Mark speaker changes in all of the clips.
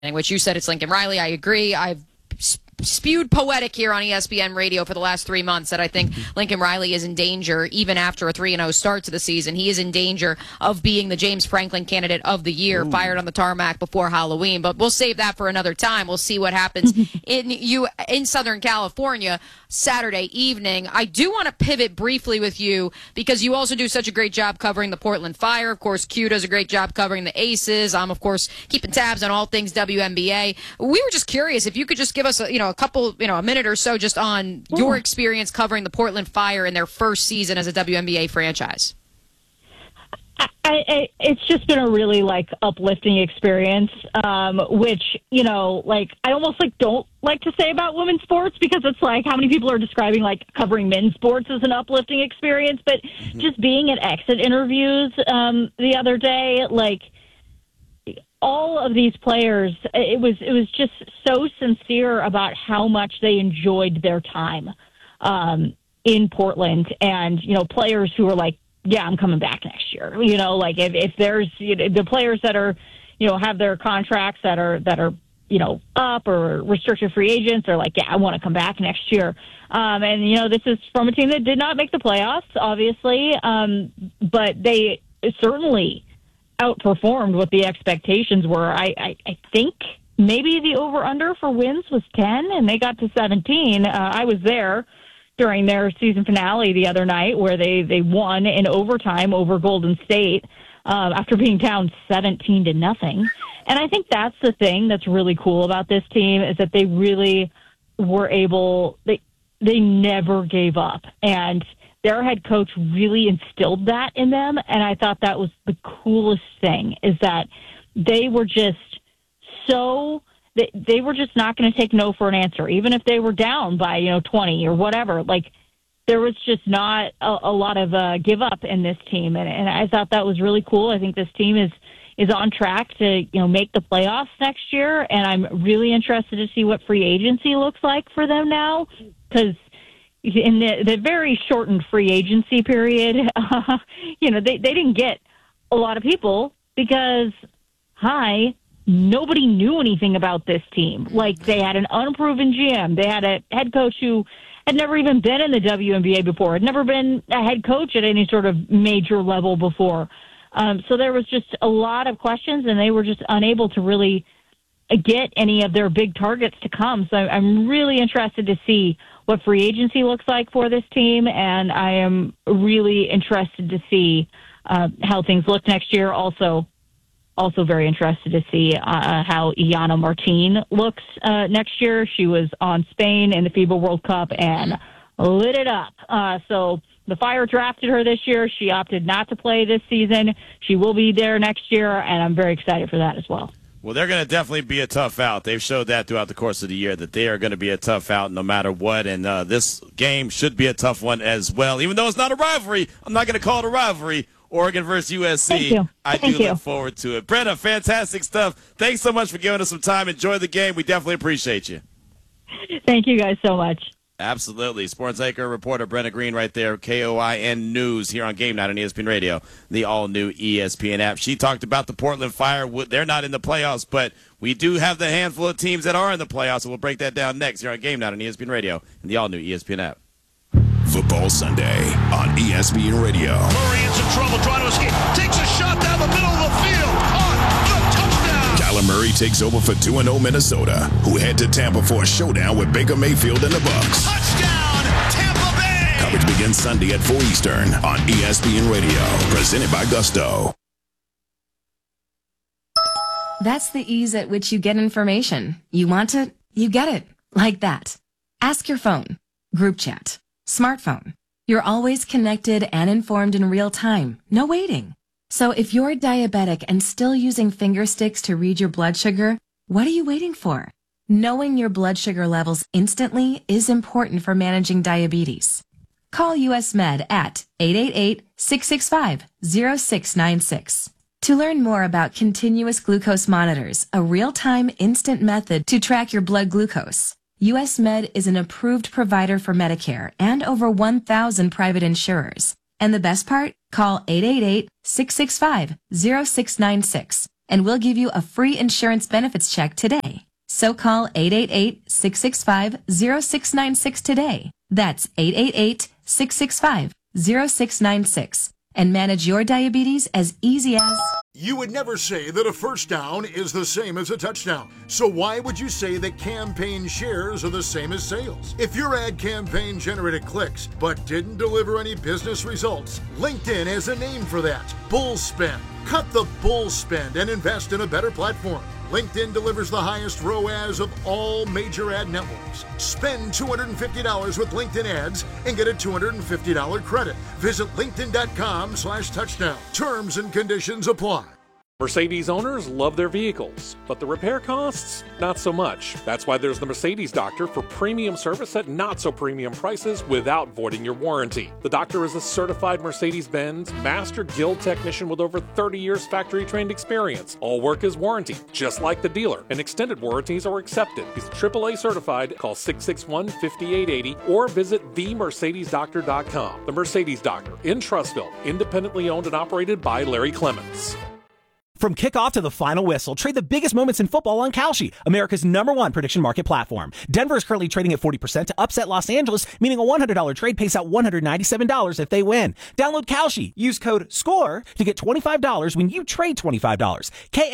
Speaker 1: which you said it's Lincoln Riley. I agree. I've spewed poetic here on ESPN radio for the last 3 months that I think Lincoln Riley is in danger, even after a 3-0 start to the season. He is in danger of being the James Franklin candidate of the year, fired on the tarmac before Halloween. But we'll save that for another time. We'll see what happens in Southern California Saturday evening. I do want to pivot briefly with you because you also do such a great job covering the Portland Fire. Of course, Q does a great job covering the Aces. I'm, of course, keeping tabs on all things WNBA. We were just curious if you could just give us a minute or so just on your experience covering the Portland Fire in their first season as a WNBA franchise.
Speaker 2: It's just been a really uplifting experience, which, I almost don't like to say about women's sports because it's how many people are describing covering men's sports as an uplifting experience. But just being at exit interviews the other day, all of these players, it was just so sincere about how much they enjoyed their time in Portland, and players who are yeah, I'm coming back next year. If there's the players that are have their contracts that are up or restricted free agents, they're yeah, I want to come back next year. And this is from a team that did not make the playoffs, obviously, but they certainly outperformed what the expectations were. I think maybe the over-under for wins was 10, and they got to 17. I was there during their season finale the other night where they won in overtime over Golden State after being down 17-0. And I think that's the thing that's really cool about this team is that they really were able – they never gave up. And their head coach really instilled that in them, and I thought that was the coolest thing, is that they were just so they were just not going to take no for an answer, even if they were down by 20 or whatever. There was just not a lot of give up in this team, and I thought that was really cool. I think this team is on track to make the playoffs next year, and I'm really interested to see what free agency looks like for them now, because in the very shortened free agency period, they didn't get a lot of people because, nobody knew anything about this team. They had an unproven GM. They had a head coach who had never even been in the WNBA before, had never been a head coach at any sort of major level before. So there was just a lot of questions, and they were just unable to really get any of their big targets to come. So I'm really interested to see what free agency looks like for this team, and I am really interested to see how things look next year. Also very interested to see how Iana Martin looks next year. She was on Spain in the FIBA World Cup and lit it up. So the Fire drafted her this year. She opted not to play this season. She will be there next year, and I'm very excited for that as well.
Speaker 3: Well, they're going to definitely be a tough out. They've showed that throughout the course of the year, that they are going to be a tough out no matter what. And this game should be a tough one as well. Even though it's not a rivalry, I'm not going to call it a rivalry. Oregon versus USC.
Speaker 2: Thank you.
Speaker 3: I do look forward to it. Brenna, fantastic stuff. Thanks so much for giving us some time. Enjoy the game. We definitely appreciate you.
Speaker 2: Thank you guys so much.
Speaker 3: Absolutely. Sports anchor reporter Brenna Green right there, KOIN News here on Game Night on ESPN Radio, the all-new ESPN app. She talked about the Portland Fire. They're not in the playoffs, but we do have the handful of teams that are in the playoffs, and we'll break that down next here on Game Night on ESPN Radio and the all-new ESPN app.
Speaker 4: Football Sunday on ESPN Radio.
Speaker 5: Murray in some trouble trying to escape. Takes a shot down the middle of the field. Caught the touchdown.
Speaker 4: Kyler Murray takes over for 2-0 Minnesota, who head to Tampa for a showdown with Baker Mayfield and the Bucs.
Speaker 5: Touchdown, Tampa Bay.
Speaker 4: Coverage begins Sunday at 4 Eastern on ESPN Radio. Presented by Gusto.
Speaker 6: That's the ease at which you get information. You want it, you get it. Like that. Ask your phone. Group chat. Smartphone. You're always connected and informed in real time. No waiting. So if you're diabetic and still using finger sticks to read your blood sugar, what are you waiting for? Knowing your blood sugar levels instantly is important for managing diabetes. Call US Med at 888-665-0696. To learn more about continuous glucose monitors, a real-time instant method to track your blood glucose. US Med is an approved provider for Medicare and over 1,000 private insurers. And the best part? Call 888-665-0696 and we'll give you a free insurance benefits check today. So call 888-665-0696 today. That's 888-665-0696. And manage your diabetes as easy as...
Speaker 7: You would never say that a first down is the same as a touchdown. So why would you say that campaign shares are the same as sales? If your ad campaign generated clicks but didn't deliver any business results, LinkedIn has a name for that. Bull spend. Cut the bull spend and invest in a better platform. LinkedIn delivers the highest ROAS of all major ad networks. Spend $250 with LinkedIn ads and get a $250 credit. Visit linkedin.com/touchdown. Terms and conditions apply.
Speaker 8: Mercedes owners love their vehicles, but the repair costs, not so much. That's why there's the Mercedes Doctor for premium service at not so premium prices without voiding your warranty. The doctor is a certified Mercedes-Benz Master Guild technician with over 30 years factory-trained experience. All work is warranty, just like the dealer, and extended warranties are accepted. He's AAA certified. Call 661-5880 or visit themercedesdoctor.com. The Mercedes Doctor in Trussville, independently owned and operated by Larry Clements.
Speaker 9: From kickoff to the final whistle, trade the biggest moments in football on Kalshi, America's #1 prediction market platform. Denver is currently trading at 40% to upset Los Angeles, meaning a $100 trade pays out $197 if they win. Download Kalshi. Use code SCORE to get $25 when you trade $25.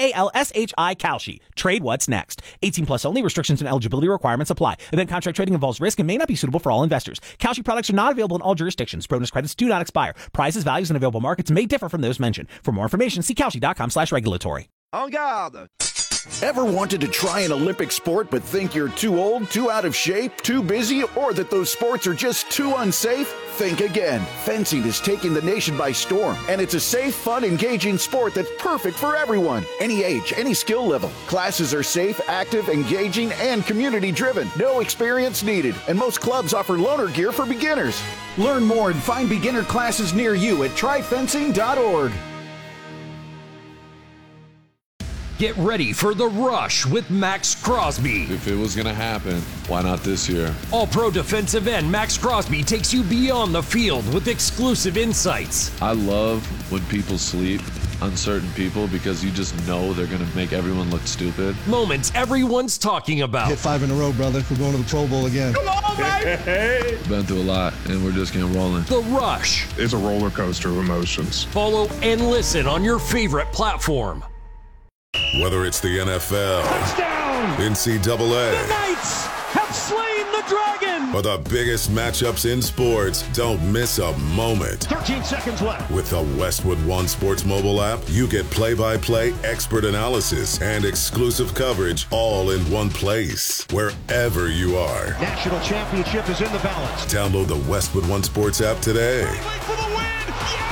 Speaker 9: Kalshi Kalshi. Trade what's next. 18 plus only. Restrictions and eligibility requirements apply. Event contract trading involves risk and may not be suitable for all investors. Kalshi products are not available in all jurisdictions. Bonus credits do not expire. Prices, values, and available markets may differ from those mentioned. For more information, see Kalshi.com/regulatory.
Speaker 10: En garde!
Speaker 4: Ever wanted to try an Olympic sport but think you're too old, too out of shape, too busy, or that those sports are just too unsafe? Think again. Fencing is taking the nation by storm, and it's a safe, fun, engaging sport that's perfect for everyone. Any age, any skill level. Classes are safe, active, engaging, and community-driven. No experience needed, and most clubs offer loaner gear for beginners. Learn more and find beginner classes near you at tryfencing.org.
Speaker 11: Get ready for The Rush with Max Crosby.
Speaker 12: If it was going to happen, why not this year?
Speaker 11: All-pro defensive end Max Crosby takes you beyond the field with exclusive insights.
Speaker 12: I love when people sleep on certain people because you just know they're going to make everyone look stupid.
Speaker 11: Moments everyone's talking about.
Speaker 13: Hit 5 in a row, brother. We're going to the Pro Bowl again.
Speaker 11: Come on, baby!
Speaker 12: Been through a lot, and we're just getting rolling.
Speaker 11: The Rush.
Speaker 14: It's a roller coaster of emotions.
Speaker 11: Follow and listen on your favorite platform.
Speaker 4: Whether it's the NFL,
Speaker 5: Touchdown!
Speaker 4: NCAA,
Speaker 5: the Knights have slain the dragon,
Speaker 4: or the biggest matchups in sports, don't miss a moment.
Speaker 5: 13 seconds left.
Speaker 4: With the Westwood One Sports mobile app, you get play-by-play expert analysis and exclusive coverage all in one place, wherever you are.
Speaker 5: National championship is in the balance.
Speaker 4: Download the Westwood One Sports app today.
Speaker 5: For the win!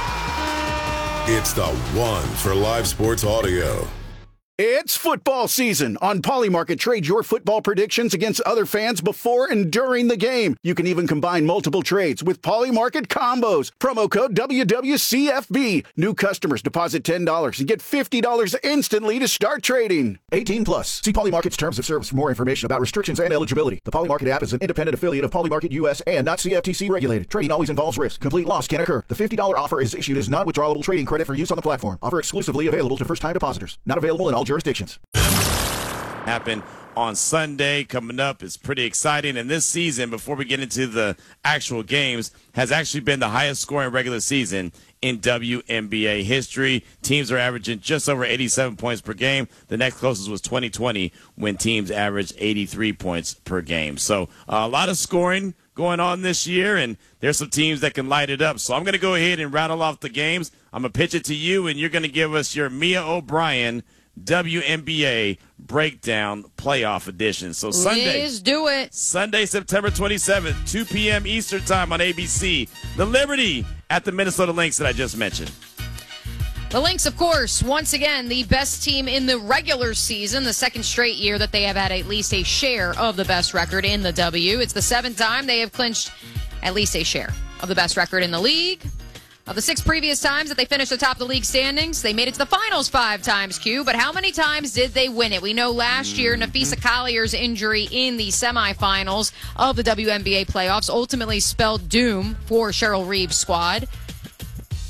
Speaker 5: Yeah!
Speaker 4: It's the one for live sports audio.
Speaker 15: It's football season. On Polymarket, trade your football predictions against other fans before and during the game. You can even combine multiple trades with Polymarket combos. Promo code WWCFB. New customers deposit $10 and get $50 instantly to start trading. 18 plus. See Polymarket's terms of service for more information about restrictions and eligibility. The Polymarket app is an independent affiliate of Polymarket US and not CFTC regulated. Trading always involves risk. Complete loss can occur. The $50 offer is issued as non-withdrawable trading credit for use on the platform. Offer exclusively available to first-time depositors. Not available in all jurisdictions.
Speaker 3: Happen on Sunday coming up. It's pretty exciting. And this season, before we get into the actual games, has actually been the highest scoring regular season in WNBA history. Teams are averaging just over 87 points per game. The next closest was 2020 when teams averaged 83 points per game. So a lot of scoring going on this year, and there's some teams that can light it up. So I'm going to go ahead and rattle off the games. I'm going to pitch it to you, and you're going to give us your Mia O'Brien WNBA breakdown playoff edition. So Sunday,
Speaker 1: let's do it.
Speaker 3: Sunday, September 27th, 2 p.m. Eastern time on ABC. The Liberty at the Minnesota Lynx that I just mentioned.
Speaker 1: The Lynx, of course, once again, the best team in the regular season, the second straight year that they have had at least a share of the best record in the W. It's the seventh time they have clinched at least a share of the best record in the league. Of the 6 previous times that they finished atop the league standings, they made it to the finals 5 times, Q. But how many times did they win it? We know last year, Nafisa Collier's injury in the semifinals of the WNBA playoffs ultimately spelled doom for Cheryl Reeve's squad.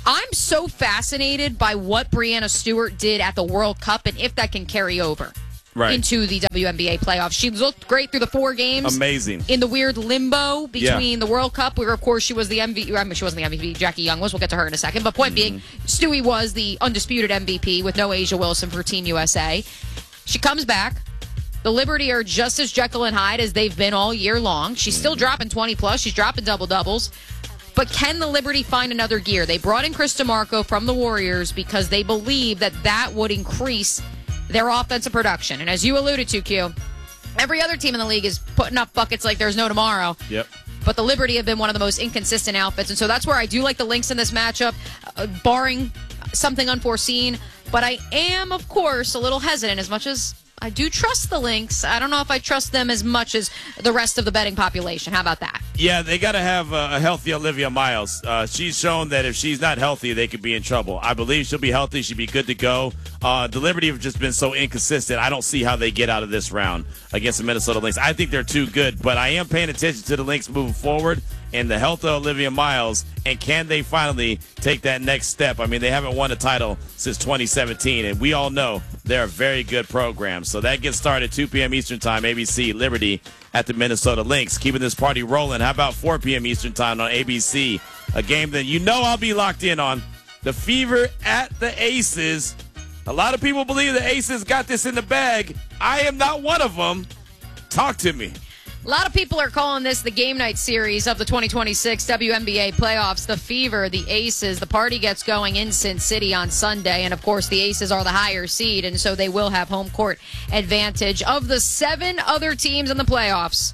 Speaker 1: I'm so fascinated by what Breanna Stewart did at the World Cup and if that can carry over into the WNBA playoffs. She looked great through the 4 games.
Speaker 3: Amazing.
Speaker 1: In the weird limbo between the World Cup, where, of course, she was the MVP. I mean, she wasn't the MVP. Jackie Young was. We'll get to her in a second. But point being, Stewie was the undisputed MVP with no Asia Wilson for Team USA. She comes back. The Liberty are just as Jekyll and Hyde as they've been all year long. She's still dropping 20-plus. She's dropping double-doubles. But can the Liberty find another gear? They brought in Chris DeMarco from the Warriors because they believe that would increase their offensive production. And as you alluded to, Q, every other team in the league is putting up buckets like there's no tomorrow.
Speaker 3: Yep.
Speaker 1: But the Liberty have been one of the most inconsistent outfits. And so that's where I do like the Lynx in this matchup, barring something unforeseen. But I am, of course, a little hesitant. As much as I do trust the Lynx, I don't know if I trust them as much as the rest of the betting population. How about that?
Speaker 3: Yeah, they got to have a healthy Olivia Miles. She's shown that if she's not healthy, they could be in trouble. I believe she'll be healthy. She'll be good to go. The Liberty have just been so inconsistent. I don't see how they get out of this round against the Minnesota Lynx. I think they're too good, but I am paying attention to the Lynx moving forward and the health of Olivia Miles, and can they finally take that next step? I mean, they haven't won a title since 2017, and we all know they're a very good program. So that gets started 2 p.m. Eastern Time, ABC, Liberty at the Minnesota Lynx. Keeping this party rolling. How about 4 p.m. Eastern Time on ABC? A game that you know I'll be locked in on. The Fever at the Aces. A lot of people believe the Aces got this in the bag. I am not one of them. Talk to me.
Speaker 1: A lot of people are calling this the game night series of the 2026 WNBA playoffs. The Fever, the Aces, the party gets going in Sin City on Sunday. And, of course, the Aces are the higher seed, and so they will have home court advantage. Of the 7 other teams in the playoffs,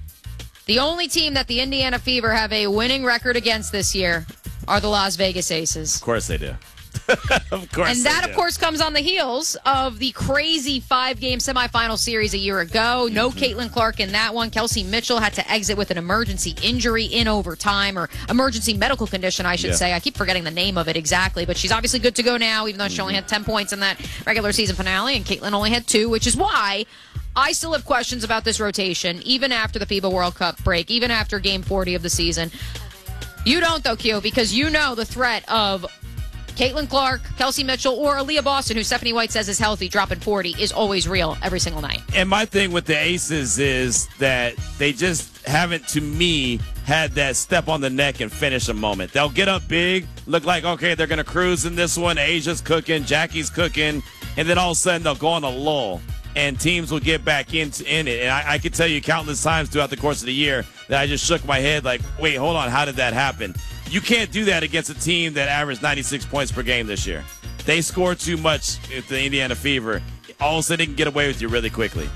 Speaker 1: the only team that the Indiana Fever have a winning record against this year are the Las Vegas Aces.
Speaker 3: Of course they do. Of course.
Speaker 1: And that, of course, comes on the heels of the crazy 5-game semifinal series a year ago. No Caitlin Clark in that one. Kelsey Mitchell had to exit with an emergency injury in overtime, or emergency medical condition, I should say. I keep forgetting the name of it exactly, but she's obviously good to go now, even though she only had 10 points in that regular season finale, and Caitlin only had 2, which is why I still have questions about this rotation, even after the FIBA World Cup break, even after Game 40 of the season. You don't, though, Q, because you know the threat of Caitlin Clark, Kelsey Mitchell, or Aaliyah Boston, who Stephanie White says is healthy, dropping 40, is always real every single night.
Speaker 3: And my thing with the Aces is that they just haven't, to me, had that step on the neck and finish a moment. They'll get up big, look like, okay, they're going to cruise in this one. Asia's cooking, Jackie's cooking, and then all of a sudden they'll go on a lull, and teams will get back in it. And I can tell you countless times throughout the course of the year that I just shook my head like, wait, hold on, how did that happen? You can't do that against a team that averaged 96 points per game this year. They score too much at the Indiana Fever. All of a sudden, they can get away with you really quickly.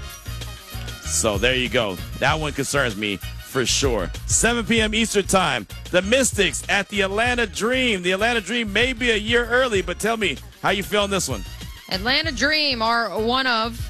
Speaker 3: So there you go. That one concerns me for sure. 7 p.m. Eastern Time. The Mystics at the Atlanta Dream. The Atlanta Dream may be a year early, but tell me, how you feeling this one?
Speaker 1: Atlanta Dream are one of,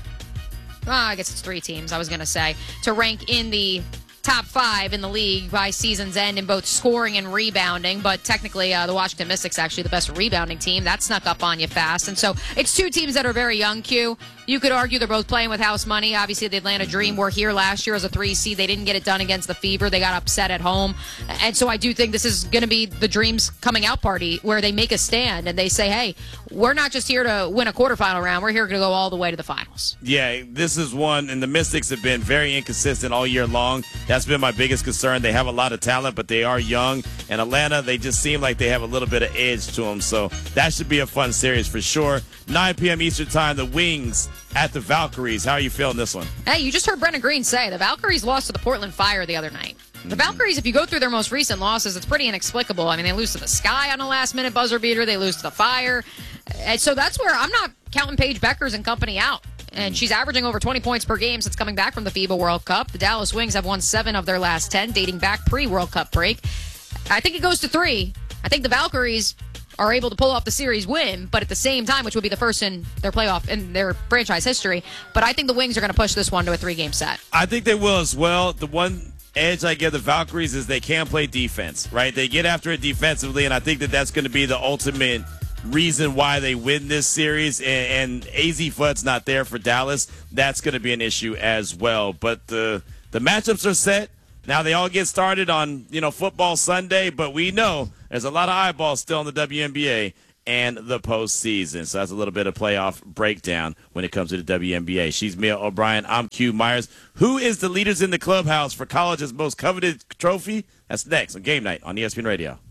Speaker 1: I guess it's 3 teams, I was going to say, to rank in the top 5 in the league by season's end in both scoring and rebounding, but technically the Washington Mystics actually the best rebounding team. That snuck up on you fast. And so it's 2 teams that are very young, Q. You could argue they're both playing with house money. Obviously, the Atlanta Dream were here last year as a 3 seed. They didn't get it done against the Fever. They got upset at home. And so I do think this is going to be the Dream's coming out party where they make a stand and they say, hey, we're not just here to win a quarterfinal round. We're here to go all the way to the finals.
Speaker 3: Yeah, this is one, and the Mystics have been very inconsistent all year long. That's been my biggest concern. They have a lot of talent, but they are young. And Atlanta, they just seem like they have a little bit of edge to them. So that should be a fun series for sure. 9 p.m. Eastern Time, the Wings at the Valkyries. How are you feeling this one?
Speaker 1: Hey, you just heard Brenna Green say the Valkyries lost to the Portland Fire the other night. The Valkyries, if you go through their most recent losses, it's pretty inexplicable. I mean, they lose to the Sky on a last-minute buzzer beater. They lose to the Fire. And so that's where I'm not counting Paige Beckers and company out. And she's averaging over 20 points per game since coming back from the FIBA World Cup. The Dallas Wings have won 7 of their last 10, dating back pre-World Cup break. I think it goes to 3. I think the Valkyries are able to pull off the series win, but at the same time, which would be the first in their playoff, in their franchise history. But I think the Wings are going to push this one to a 3-game set.
Speaker 3: I think they will as well. The one edge I give the Valkyries is they can play defense, right? They get after it defensively, and I think that that's going to be the ultimate reason why they win this series. And AZ Fudd's not there for Dallas. That's going to be an issue as well. But the matchups are set. Now they all get started on, football Sunday, but we know there's a lot of eyeballs still on the WNBA and the postseason. So that's a little bit of playoff breakdown when it comes to the WNBA. She's Mia O'Brien. I'm Q Myers. Who is the leaders in the clubhouse for college's most coveted trophy? That's next on Game Night on ESPN Radio.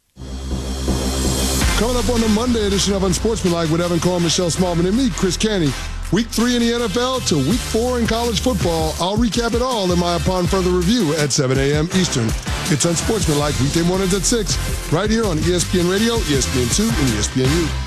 Speaker 16: Coming up on the Monday edition of Unsportsmanlike with Evan Cohen, Michelle Smallman, and me, Chris Canty. Week 3 in the NFL to Week 4 in college football. I'll recap it all in my Upon Further Review at 7 a.m. Eastern. It's Unsportsmanlike weekday mornings at 6, right here on ESPN Radio, ESPN2, and ESPNU.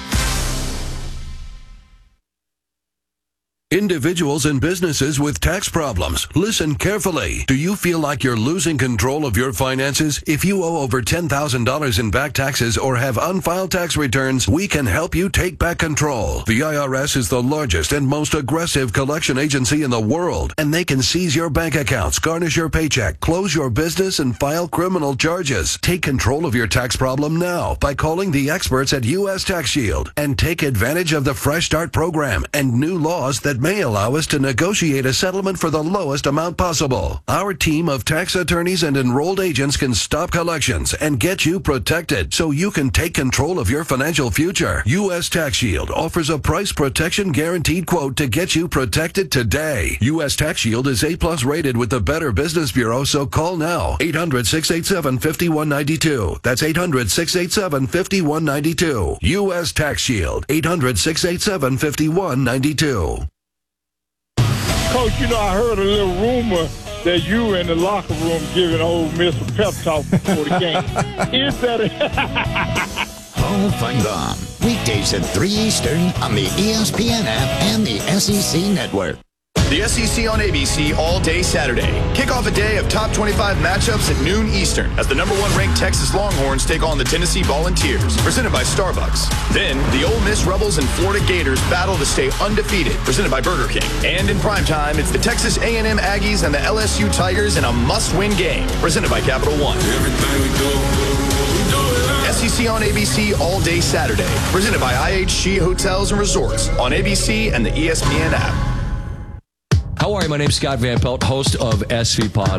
Speaker 17: Individuals and businesses with tax problems, listen carefully. Do you feel like you're losing control of your finances? If you owe over $10,000 in back taxes or have unfiled tax returns, we can help you take back control. The IRS is the largest and most aggressive collection agency in the world, and they can seize your bank accounts, garnish your paycheck, close your business, and file criminal charges. Take control of your tax problem now by calling the experts at U.S. Tax Shield and take advantage of the Fresh Start program and new laws that may allow us to negotiate a settlement for the lowest amount possible. Our team of tax attorneys and enrolled agents can stop collections and get you protected so you can take control of your financial future. U.S. Tax Shield offers a price protection guaranteed quote to get you protected today. U.S. Tax Shield is A+ rated with the Better Business Bureau, so call now. 800-687-5192. That's 800-687-5192. U.S. Tax Shield. 800-687-5192.
Speaker 18: Coach, I heard a little rumor that you were in the locker room giving Ole Miss a pep talk before the game. Is that
Speaker 19: Hall of Fun Gone. Weekdays at 3 Eastern on the ESPN app and the SEC Network.
Speaker 20: The SEC on ABC all day Saturday. Kick off a day of top 25 matchups at noon Eastern as the number 1 ranked Texas Longhorns take on the Tennessee Volunteers, presented by Starbucks. Then, the Ole Miss Rebels and Florida Gators battle to stay undefeated, presented by Burger King. And in primetime, it's the Texas A&M Aggies and the LSU Tigers in a must-win game, presented by Capital One.
Speaker 21: Everything we do it.
Speaker 20: SEC on ABC all day Saturday, presented by IHG Hotels and Resorts on ABC and the ESPN app.
Speaker 11: How are you? My name's Scott Van Pelt, host of SV Pod,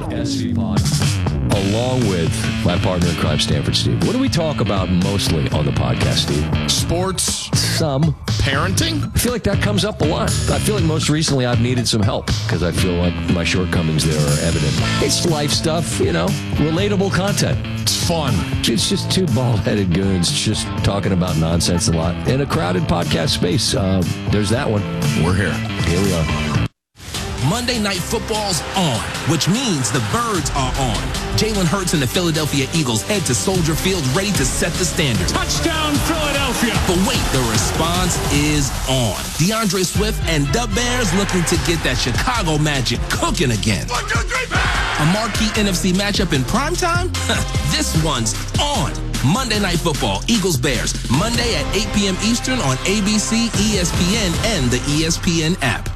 Speaker 11: along with my partner in crime, Stanford Steve. What do we talk about mostly on the podcast, Steve?
Speaker 21: Sports.
Speaker 11: Some.
Speaker 21: Parenting.
Speaker 11: I feel like that comes up a lot. I feel like most recently I've needed some help because I feel like my shortcomings there are evident. It's life stuff, relatable content.
Speaker 21: It's fun.
Speaker 11: It's just two bald-headed goons just talking about nonsense a lot in a crowded podcast space. There's that one.
Speaker 21: We're here.
Speaker 11: Here we are.
Speaker 22: Monday Night Football's on, which means the Birds are on. Jalen Hurts and the Philadelphia Eagles head to Soldier Field ready to set the standard.
Speaker 5: Touchdown, Philadelphia!
Speaker 22: But wait, the response is on. DeAndre Swift and the Bears looking to get that Chicago magic cooking again.
Speaker 5: 1, 2, 3, Bears!
Speaker 22: A marquee NFC matchup in primetime? This one's on. Monday Night Football, Eagles-Bears, Monday at 8 p.m. Eastern on ABC, ESPN, and the ESPN app.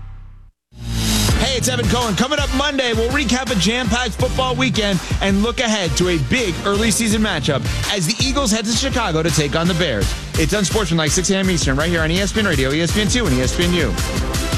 Speaker 23: Hey, it's Evan Cohen. Coming up Monday, we'll recap a jam-packed football weekend and look ahead to a big early season matchup as the Eagles head to Chicago to take on the Bears. It's Unsportsmanlike, 6 a.m. Eastern, right here on ESPN Radio, ESPN2, and ESPNU.